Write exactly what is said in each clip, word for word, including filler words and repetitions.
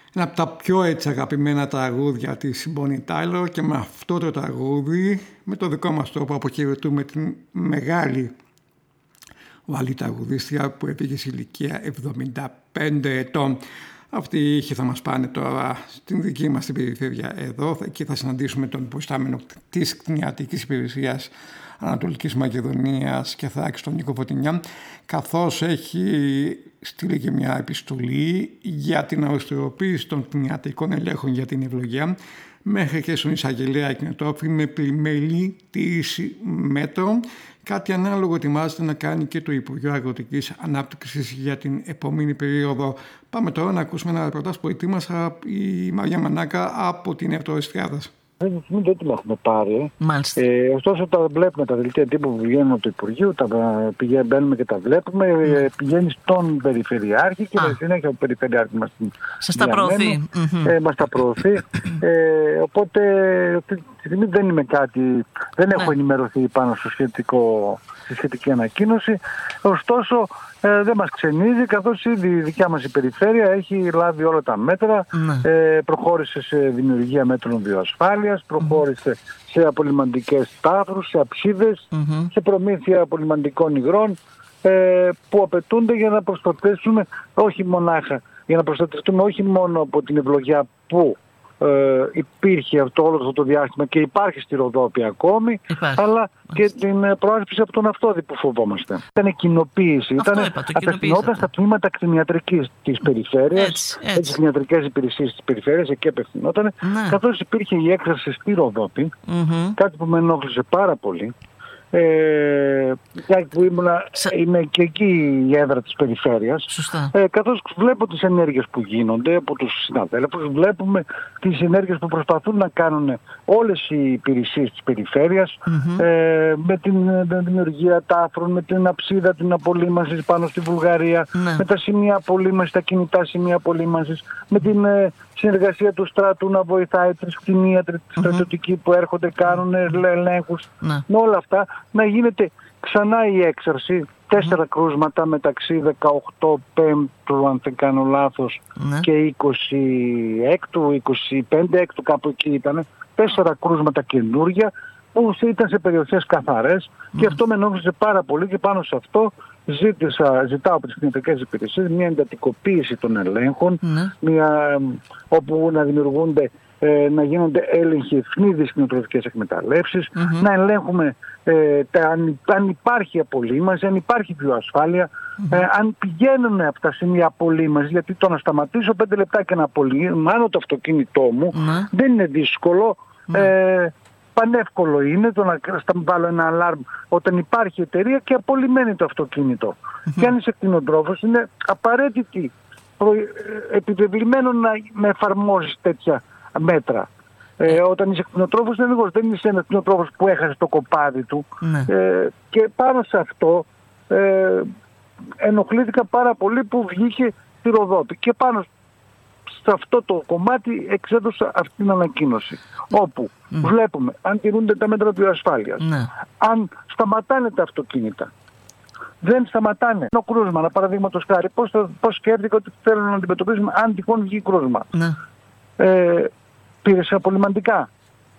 Ένα από τα πιο έτσι αγαπημένα τραγούδια της Bonnie Tyler, και με αυτό το τραγούδι, με το δικό μας τρόπο, αποχαιρετούμε την μεγάλη βαλή τραγουδίστρια που έφυγε σε ηλικία εβδομήντα πέντε ετών. Αυτοί οι ήχοι θα μας πάνε τώρα στην δική μας την περιφέρεια εδώ. Εκεί θα συναντήσουμε τον υποστάμενο της κτηνιατρικής υπηρεσίας Ανατολικής Μακεδονίας και Θράκης, τον Νίκο Φωτεινιά, καθώς έχει στείλει και μια επιστολή για την αυστηροποίηση των κτηνιατρικών ελέγχων για την ευλογία μέχρι και στον εισαγγελέα κτηνοτρόφη με πλημελή τήρηση μέτρων. Κάτι ανάλογο ετοιμάζεται να κάνει και το Υπουργείο Αγροτικής Ανάπτυξης για την επόμενη περίοδο. Πάμε τώρα να ακούσουμε ένα ρεπορτάζ που ετοίμασα η Μαρία Μανάκα από την Ευτοριστριάδας. Αυτή τη στιγμή δεν την έχουμε πάρει. Ε, ωστόσο, τα βλέπουμε τα δελτία τύπου που βγαίνουν από το Υπουργείο, τα πηγαίνουμε, μπαίνουμε και τα βλέπουμε. Ε, πηγαίνει στον Περιφερειάρχη και με συνέχεια ο Περιφερειάρχη μας σας τα προωθεί. Ε, μας τα προωθεί. ε, οπότε, αυτή τη στιγμή δεν είμαι κάτι, δεν έχω ναι. ενημερωθεί πάνω στο σχετικό, στη σχετική ανακοίνωση. Ωστόσο, ε, δεν μας ξενίζει, καθώς ήδη η δικιά μας η περιφέρεια έχει λάβει όλα τα μέτρα, ναι. ε, προχώρησε σε δημιουργία μέτρων βιοασφάλειας, προχώρησε mm-hmm. σε απολυμαντικές τάφρους, σε αψίδες, mm-hmm. σε προμήθεια απολυμαντικών υγρών ε, που απαιτούνται για να προστατεύσουμε όχι μονάχα, για να προστατευτούμε όχι μόνο από την ευλογιά που Ε, υπήρχε αυτό όλο αυτό το διάστημα και υπάρχει στη Ροδόπη ακόμη, υπάρχει. αλλά και την προάσπιση από τον αυτόδη που φοβόμαστε. Ήταν κοινοποίηση, ήταν απευθυνόταν στα τμήματα κτηνιατρικής της περιφέρειας, έτσι, έτσι. τις κτηνιατρικές υπηρεσίες της περιφέρειας, εκεί απευθυνόταν, ναι. καθώς υπήρχε η έκφραση στη Ροδόπη, mm-hmm. κάτι που με ενόχλησε πάρα πολύ. Ε, που ήμουνα, Σε... είμαι και εκεί η έδρα της περιφέρειας, ε, καθώς βλέπω τις ενέργειες που γίνονται από τους συναδέλφους, βλέπουμε τις ενέργειες που προσπαθούν να κάνουν όλες οι υπηρεσίες της περιφέρειας, mm-hmm. ε, με την με δημιουργία τάφρων, με την αψίδα, την απολύμανση πάνω στη Βουλγαρία, mm-hmm. με τα σημεία απολύμανσης, τα κινητά σημεία απολύμανσης, με την ε, συνεργασία του στρατού να βοηθάει τις κτηνίατροι, τις στρατιωτικοί mm-hmm. που έρχονται, κάνουν ελέγχους, mm-hmm. με όλα αυτά να γίνεται ξανά η έξαρση, τέσσερα mm. κρούσματα μεταξύ δεκαοκτώ Πέμπτου, αν δεν κάνω λάθος, mm. και είκοσι Έκτου, είκοσι πέντε Έκτου, κάπου εκεί ήταν, τέσσερα κρούσματα καινούργια που ήταν σε περιοχές καθαρές mm. και αυτό με ενόχλησε πάρα πολύ και πάνω σε αυτό ζήτησα, ζητάω από τις κτηνιατρικές υπηρεσίες μια εντατικοποίηση των ελέγχων, mm. μια, όπου να δημιουργούνται Ε, να γίνονται έλεγχοι ευνίδιες κτηνοτροφικές εκμεταλλεύσεις, mm-hmm. να ελέγχουμε ε, τα, αν, αν υπάρχει απολύμανση, αν υπάρχει βιοασφάλεια, mm-hmm. ε, αν πηγαίνουν από τα σημεία απολύμανσης, γιατί το να σταματήσω πέντε λεπτά και να απολύμανω το αυτοκίνητό μου mm-hmm. δεν είναι δύσκολο, mm-hmm. ε, πανεύκολο είναι το να βάλω ένα αλάρμ όταν υπάρχει εταιρεία και απολυμμένει το αυτοκίνητο. Mm-hmm. Και αν είσαι κτηνοτρόφος είναι απαραίτητη, προ, ε, επιβεβλημένο να με εφαρμόζεις τέτοια μέτρα. Ε, όταν είσαι κτηνοτρόφος είναι λίγο, δεν είσαι ένας κτηνοτρόφος που έχασε το κοπάδι του. Ναι. Ε, και πάνω σε αυτό ε, ενοχλήθηκα πάρα πολύ που βγήκε στη Ροδόπη. Και πάνω σε αυτό το κομμάτι εξέδωσα αυτή την ανακοίνωση. Όπου mm. βλέπουμε αν τηρούνται τα μέτρα βιοασφάλειας, ναι. αν σταματάνε τα αυτοκίνητα, δεν σταματάνε. Το κρούσμα, παραδείγματος χάρη, πώς, πώς σκέφτηκα ότι θέλουν να αντιμετωπίσουμε αν τυχόν βγει κρούσμα. Ναι. Ε, πήρες απολυμαντικά.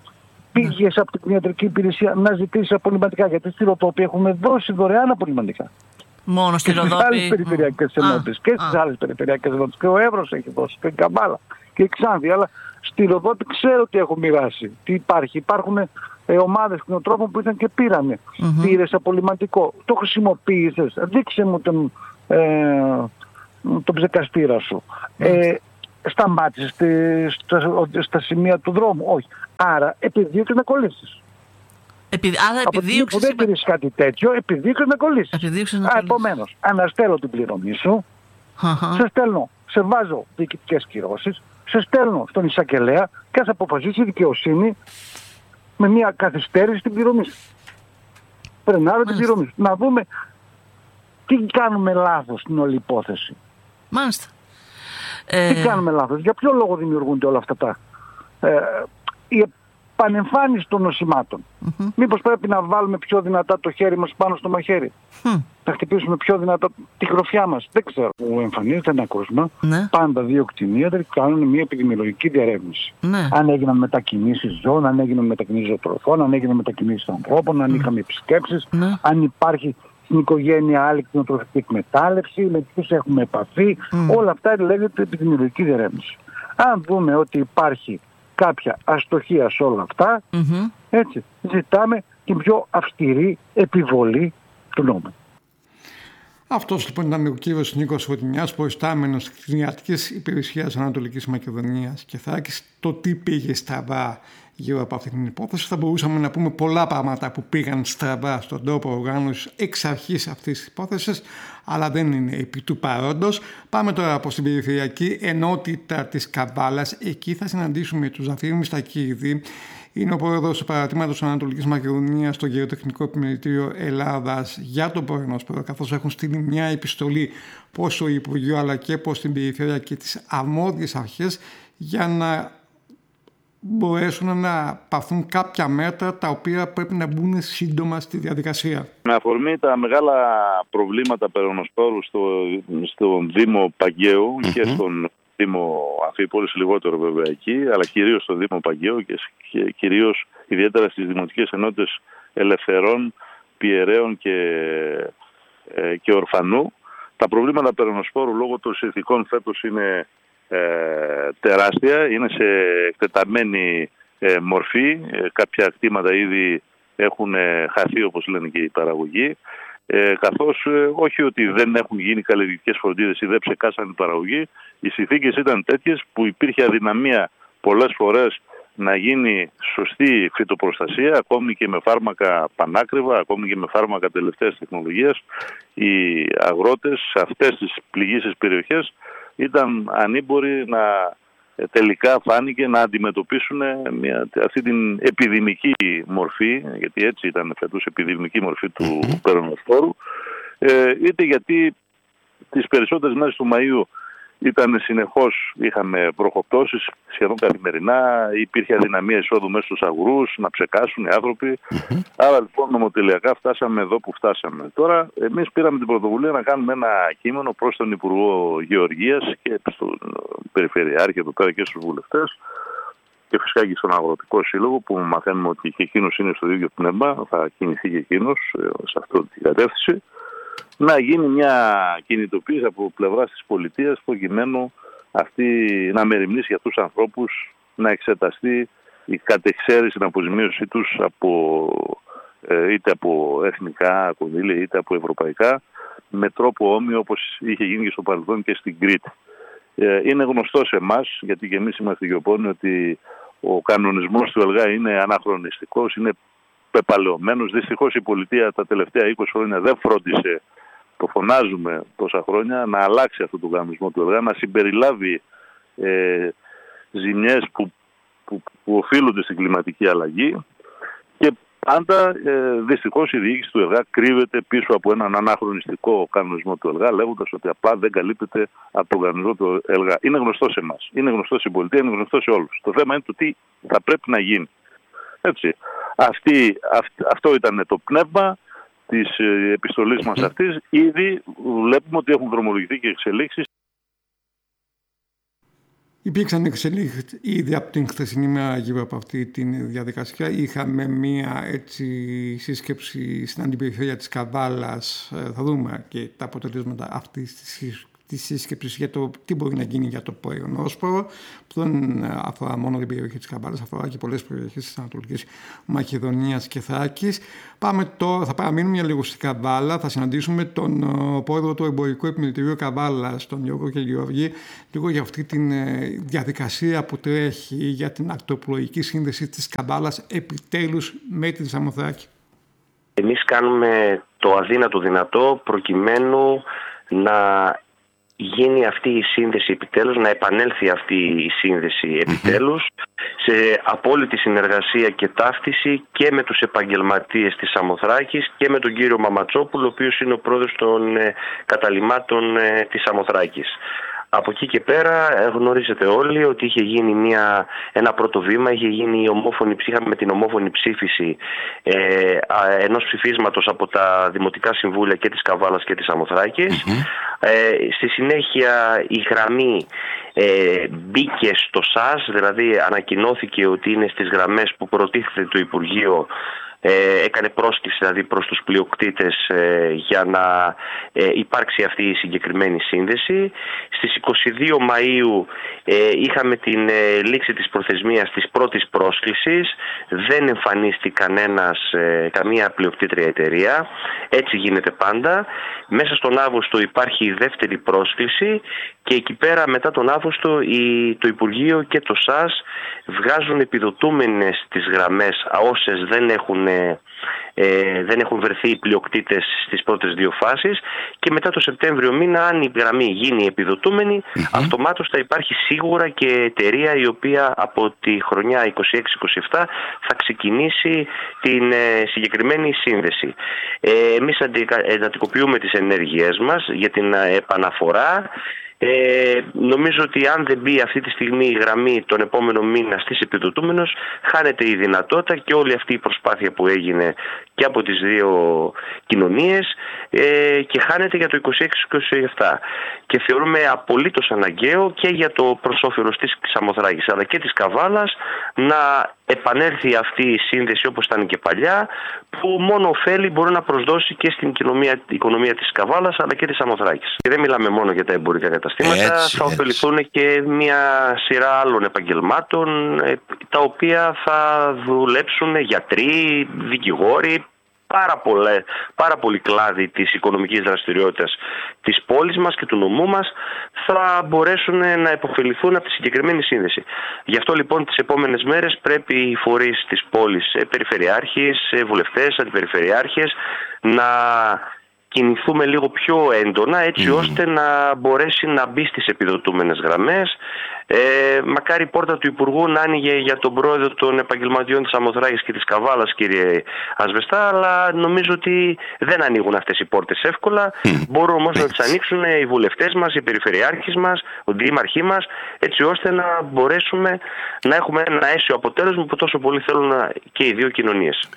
Πήγες ναι. από την κτηνιατρική υπηρεσία να ζητήσεις απολυμαντικά, γιατί στη Ροδόπη έχουμε δώσει δωρεάν απολυμαντικά. Μόνο στη Ροδόπη. Και στις άλλες περιφερειακές ενότητες. Και στις άλλες περιφερειακές ενότητες. Και ο Εύρος έχει δώσει. Και η Καμπάλα. Και η Ξάνθη. Αλλά στη Ροδόπη ξέρω ότι έχω μοιράσει. Τι υπάρχει. Υπάρχουν ε, ομάδες κτηνοτρόφων που ήταν και πήρανε. Mm-hmm. Πήρες απολυμαντικό. Το χρησιμοποίησες. Δείξε μου τον, ε, τον ψεκαστήρα σου. Mm-hmm. Ε, σταμάτησες στα, στα σημεία του δρόμου. Όχι. Άρα επιδίωξες να κολλήσεις. Επι... Άρα επιδίωξες... Από δεν πήρες κάτι τέτοιο, επιδίωξες να κολλήσεις. Επιδίωξες να κολλήσεις. Επομένως, αναστέλω την πληρωμή σου, uh-huh. σε στέλνω, σε βάζω διοικητικές κυρώσεις, σε στέλνω στον εισαγγελέα και ας αποφασίσει η δικαιοσύνη με μια καθυστέρηση στην πληρωμή σου. Περνάμε την πληρωμή σου. Να δούμε τι κάνουμε λάθος στην όλη υπόθεση. Μάλιστα. Τι ε... κάνουμε λάθος, για ποιο λόγο δημιουργούνται όλα αυτά τα... Ε, η επανεμφάνιση των νοσημάτων. Mm-hmm. Μήπως πρέπει να βάλουμε πιο δυνατά το χέρι μας πάνω στο μαχαίρι. Mm. να χτυπήσουμε πιο δυνατά τη γροφιά μας. Δεν ξέρω. Εμφανίζεται ένα κρούσμα, ναι. πάντα δύο κτηνίατροι κάνουν μια επιδημιολογική διαρεύνηση. Ναι. Αν έγιναν μετακινήσεις ζώων, αν έγιναν μετακινήσεις ζωοτροφών, αν έγιναν μετακινήσεις ανθρώπων, αν mm. είχαμε επισκέψεις, ναι. αν υπάρχει στην οικογένεια άλλη κτηνοτροφική εκμετάλλευση, με ποιους έχουμε επαφή. Mm. Όλα αυτά λέγεται επιδημιολογική διαρεύνηση. Αν δούμε ότι υπάρχει κάποια αστοχία σε όλα αυτά, mm-hmm. έτσι, ζητάμε την πιο αυστηρή επιβολή του νόμου. Αυτός λοιπόν ήταν ο κύριος Νίκος Φωτεινιάς, προϊστάμενος της Κτηνιατρικής Υπηρεσίας Ανατολικής Μακεδονίας και Θράκης. Το τι πήγε στραβά γύρω από αυτή την υπόθεση. Θα μπορούσαμε να πούμε πολλά πράγματα που πήγαν στραβά στον τρόπο οργάνωσης εξ αρχής αυτής της υπόθεσης, αλλά δεν είναι επί του παρόντος. Πάμε τώρα από την περιφερειακή ενότητα της Καβάλας. Εκεί θα συναντήσουμε τον Ζαφίρ Μιστακίδη. Είναι ο πρόεδρος του Παρατήματος Ανατολικής Μακεδονίας στο Γεωτεχνικό Επιμελητήριο Ελλάδας για τον πορενόσπορο, καθώς έχουν στείλει μια επιστολή προς το Υπουργείο αλλά και προς την περιφέρεια και τις αρμόδιες αρχές για να μπορέσουν να πάρθουν κάποια μέτρα τα οποία πρέπει να μπουν σύντομα στη διαδικασία. Με αφορμή τα μεγάλα προβλήματα περονοσπόρου στο, στο Δήμο Παγκαίου mm-hmm. και στον Δήμο Αμφίπολης, λιγότερο βέβαια εκεί, αλλά κυρίως στο Δήμο Παγκαίου και, και κυρίως ιδιαίτερα στις Δημοτικές Ενότητες Ελευθερών, Πιεραίων και, ε, και Ορφανού. Τα προβλήματα περονοσπόρου λόγω των συνθηκών φέτος είναι ε, τεράστια, είναι σε εκτεταμένη ε, μορφή. Ε, κάποια κτήματα ήδη έχουν ε, χαθεί, όπως λένε και οι παραγωγοί. Ε, καθώς ε, όχι ότι δεν έχουν γίνει καλλιεργητικές φροντίδες ή δεν ψεκάσαν η παραγωγή, οι συνθήκες ήταν τέτοιες που υπήρχε αδυναμία πολλές φορές να γίνει σωστή φυτοπροστασία, ακόμη και με φάρμακα πανάκριβα, ακόμη και με φάρμακα τελευταίας τεχνολογίας. Οι αγρότες σε αυτές τις πληγήσεις περιοχές ήταν ανήμποροι να τελικά φάνηκε να αντιμετωπίσουν μια, αυτή την επιδημική μορφή, γιατί έτσι ήταν φέτος επιδημική μορφή του περονοσπόρου, ε, είτε γιατί τις περισσότερες μέρες του Μαΐου ήταν συνεχώς, είχαμε βροχοπτώσεις σχεδόν καθημερινά, υπήρχε αδυναμία εισόδου μέσα στους αγρούς, να ψεκάσουν οι άνθρωποι. Mm-hmm. Άρα λοιπόν νομοτελειακά φτάσαμε εδώ που φτάσαμε. Τώρα εμείς πήραμε την πρωτοβουλία να κάνουμε ένα κείμενο προς τον Υπουργό Γεωργίας και στον Περιφερειάρχη εδώ πέρα και στους βουλευτές και φυσικά και στον Αγροτικό Σύλλογο, που μαθαίνουμε ότι και εκείνος είναι στο ίδιο πνεύμα, θα κινηθεί και εκείνος σε αυτή την κατεύθυνση, να γίνει μια κινητοποίηση από πλευράς της πολιτείας προκειμένου αυτή να μεριμνήσει για αυτούς τους ανθρώπους, να εξεταστεί η κατεξαίρεση, την αποζημίωσή τους από, ε, είτε από εθνικά κονδύλια είτε από ευρωπαϊκά, με τρόπο όμοιο όπως είχε γίνει και στο παρελθόν και στην Κρήτη. Ε, είναι γνωστό σε εμάς, γιατί και εμείς είμαστε γεωπόνοι, ότι ο κανονισμός του ΕΛΓΑ είναι αναχρονιστικός, είναι πεπαλαιωμένος. Δυστυχώς η πολιτεία τα τελευταία είκοσι χρόνια δεν φρόντισε, το φωνάζουμε τόσα χρόνια, να αλλάξει αυτό το κανονισμό του ΕΛΓΑ, να συμπεριλάβει ε, ζημιές που, που, που οφείλονται στην κλιματική αλλαγή, και πάντα ε, δυστυχώς η διοίκηση του ΕΛΓΑ κρύβεται πίσω από έναν αναχρονιστικό κανονισμό του ΕΛΓΑ, λέγοντας ότι απλά δεν καλύπτεται από τον κανονισμό του ΕΛΓΑ. Είναι γνωστό σε εμάς, είναι γνωστό στην πολιτεία, είναι γνωστό σε όλους. Το θέμα είναι το τι θα πρέπει να γίνει. Έτσι. Αυτή, αυ, αυτό ήταν το πνεύμα της επιστολής μας αυτής. Ήδη βλέπουμε ότι έχουν δρομολογηθεί και εξελίξεις. Υπήρξαν εξελίξεις ήδη από την χθεσινή μέρα γύρω από αυτή τη διαδικασία. Είχαμε μία έτσι σύσκεψη στην αντιπεριφέρεια της Καβάλας. Θα δούμε και τα αποτελέσματα αυτής της τη σύσκεψη για το τι μπορεί να γίνει για το πορενόσπορο, που δεν αφορά μόνο την περιοχή της Καβάλας, αφορά και πολλές περιοχές της Ανατολικής Μακεδονίας και Θράκης. Πάμε τώρα, θα παραμείνουμε λίγο στην Καβάλα, θα συναντήσουμε τον uh, πρόεδρο του Εμπορικού Επιμελητηρίου Καβάλας, τον Γιώργο Κελιοργή, λίγο για αυτή τη uh, διαδικασία που τρέχει για την ακτοπλοϊκή σύνδεση της Καβάλας επιτέλους με τη Σαμοθράκη. Εμείς κάνουμε το αδύνατο δυνατό προκειμένου να γίνει αυτή η σύνδεση επιτέλους, να επανέλθει αυτή η σύνδεση επιτέλους σε απόλυτη συνεργασία και ταύτιση και με τους επαγγελματίες της Σαμοθράκης και με τον κύριο Μαματσόπουλο, ο οποίος είναι ο πρόεδρος των ε, καταλυμάτων ε, της Σαμοθράκης. Από εκεί και πέρα γνωρίζετε όλοι ότι είχε γίνει μια, ένα πρώτο βήμα, είχε γίνει η ομόφωνη, είχαμε την ομόφωνη ψήφιση ε, ενός ψηφίσματος από τα Δημοτικά Συμβούλια και της Καβάλας και της Σαμοθράκης. Mm-hmm. Ε, στη συνέχεια η γραμμή ε, μπήκε στο ΣΑΣ, δηλαδή ανακοινώθηκε ότι είναι στις γραμμές που προτίθεται το Υπουργείο. Ε, έκανε πρόσκληση δηλαδή προς τους πλειοκτήτες ε, για να ε, υπάρξει αυτή η συγκεκριμένη σύνδεση. Στις είκοσι δύο Μαΐου ε, είχαμε την ε, λήξη της προθεσμίας της πρώτης πρόσκλησης. Δεν εμφανίστηκε κανένας, ε, καμία πλειοκτήτρια εταιρεία. Έτσι γίνεται πάντα. Μέσα στον Αύγουστο υπάρχει η δεύτερη πρόσκληση και εκεί πέρα μετά τον Αύγουστο η, το Υπουργείο και το ΣΑΣ βγάζουν επιδοτούμενες τις γραμμές όσες δεν έχουν, ε, δεν έχουν βρεθεί οι πλειοκτήτες στις πρώτες δύο φάσεις, και μετά το Σεπτέμβριο μήνα, αν η γραμμή γίνει επιδοτούμενη, mm-hmm. αυτομάτως θα υπάρχει σίγουρα και εταιρεία η οποία από τη χρονιά είκοσι έξι είκοσι επτά θα ξεκινήσει την ε, συγκεκριμένη σύνδεση. Ε, εμείς εντατικοποιούμε τις ενέργειές μας για την επαναφορά. Ε, νομίζω ότι αν δεν μπει αυτή τη στιγμή η γραμμή τον επόμενο μήνα στις επιδοτούμενους, χάνεται η δυνατότητα και όλη αυτή η προσπάθεια που έγινε και από τις δύο κοινωνίες ε, και χάνεται για το είκοσι έξι είκοσι επτά. Και θεωρούμε απολύτως αναγκαίο και για το προς όφελος της Σαμοθράκης αλλά και της Καβάλας να επανέλθει αυτή η σύνδεση όπως ήταν και παλιά, που μόνο ωφέλη μπορεί να προσδώσει και στην οικονομία, οικονομία της Καβάλας αλλά και της Σαμοθράκης. Και δεν μιλάμε μόνο για τα εμπορικά καταστήματα, έτσι, θα ωφεληθούν και μια σειρά άλλων επαγγελμάτων, τα οποία θα δουλέψουν γιατροί, δικηγόροι, πάρα, πολλά, πάρα πολλοί κλάδοι της οικονομικής δραστηριότητας της πόλης μας και του νομού μας θα μπορέσουν να υποφεληθούν από τη συγκεκριμένη σύνδεση. Γι' αυτό λοιπόν τις επόμενες μέρες πρέπει οι φορείς της πόλης, περιφερειάρχες, βουλευτές, αντιπεριφερειάρχες, να κινηθούμε λίγο πιο έντονα, έτσι mm. ώστε να μπορέσει να μπει στις επιδοτούμενες γραμμές. Ε, μακάρι η πόρτα του Υπουργού να άνοιγε για τον πρόεδρο των επαγγελματιών της Σαμοθράκης και της Καβάλας, κύριε Ασβεστά, αλλά νομίζω ότι δεν ανοίγουν αυτές οι πόρτες εύκολα. Mm. Μπορούν όμως mm. να τις ανοίξουν οι βουλευτές μας, οι περιφερειάρχες μας, ο δήμαρχοί μας, έτσι ώστε να μπορέσουμε να έχουμε ένα αίσιο αποτέλεσμα που τόσο πολύ θέλουν και οι δύο κοινωνίες.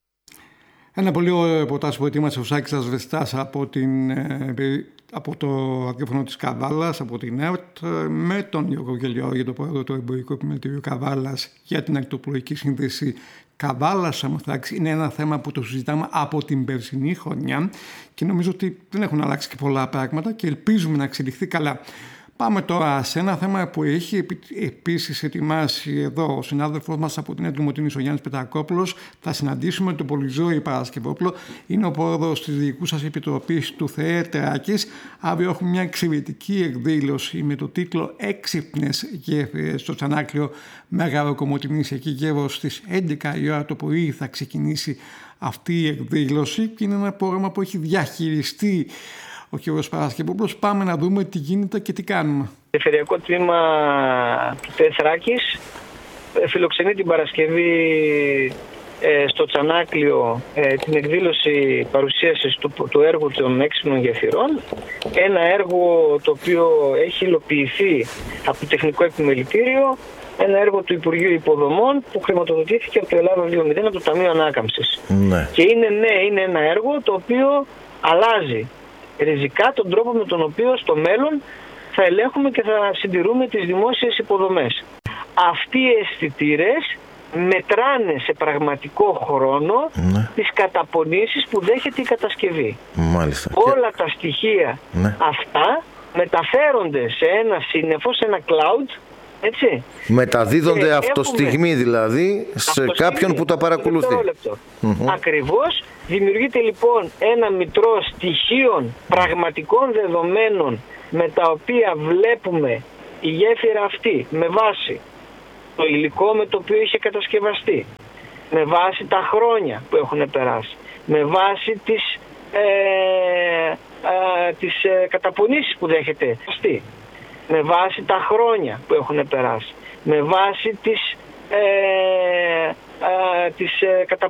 Ένα πολύ ωραίο ρεπορτάζ που ετοίμασε ο Σάκης Ασβεστάς από, την, από το ραδιόφωνο της Καβάλας, από την ΕΡΤ, με τον Γιώργο Γελιό, το πρόεδρο του Εμπορικού Επιμελητηρίου Καβάλας, για την ακτοπλοϊκή σύνδεση Καβάλας-Σαμοθράκης. Είναι ένα θέμα που το συζητάμε από την περσινή χρονιά και νομίζω ότι δεν έχουν αλλάξει και πολλά πράγματα και ελπίζουμε να εξελιχθεί καλά. Πάμε τώρα σε ένα θέμα που έχει επίσης ετοιμάσει εδώ ο συνάδελφός μας από την Έντρομοτήνης, ο Γιάννης Πετρακόπουλος. Θα συναντήσουμε τον Πολυζώη Παρασκευόπουλο, είναι ο πρόεδρος της Διοικούσας Επιτροπής του ΘΕΕ Τράκης. Αύριο έχουμε μια εξαιρετική εκδήλωση με το τίτλο «Έξυπνες γέφυρες» στο Τσανάκλειο Μέγαρο Κομοτηνής. Εκεί γύρω στις έντεκα η ώρα το πρωί θα ξεκινήσει αυτή η εκδήλωση και είναι ένα πρόγραμμα που έχει διαχειριστεί ο κ. Παρασκευόπουλος. Πάμε να δούμε τι γίνεται και τι κάνουμε. Το περιφερειακό τμήμα του ΤΕ Θράκης φιλοξενεί την Παρασκευή ε, στο Τσανάκλειο ε, την εκδήλωση παρουσίασης του, του έργου των έξυπνων γεφυρών. Ένα έργο το οποίο έχει υλοποιηθεί από το Τεχνικό Επιμελητήριο, ένα έργο του Υπουργείου Υποδομών που χρηματοδοτήθηκε από το Ελλάδα δύο μηδέν από το Ταμείο Ανάκαμψης. Ναι. Και είναι, ναι, είναι ένα έργο το οποίο αλλάζει ριζικά τον τρόπο με τον οποίο στο μέλλον θα ελέγχουμε και θα συντηρούμε τις δημόσιες υποδομές. Αυτοί οι αισθητήρες μετράνε σε πραγματικό χρόνο ναι. τις καταπονήσεις που δέχεται η κατασκευή. Μάλιστα. Όλα τα στοιχεία ναι. αυτά μεταφέρονται σε ένα σύννεφο, σε ένα cloud, έτσι. Μεταδίδονται και αυτοστιγμή έχουμε... δηλαδή σε αυτοστιγμή. Κάποιον που τα παρακολουθεί. Mm-hmm. Ακριβώς. Δημιουργείται λοιπόν ένα μητρό στοιχείων πραγματικών δεδομένων με τα οποία βλέπουμε η γέφυρα αυτή με βάση το υλικό με το οποίο είχε κατασκευαστεί, με βάση τα χρόνια που έχουν περάσει, με βάση τις, ε, ε, τις ε, καταπονήσεις που δέχεται αυτή, με βάση τα χρόνια που έχουν περάσει, με βάση τις, ε, ε, τις ε, κατα,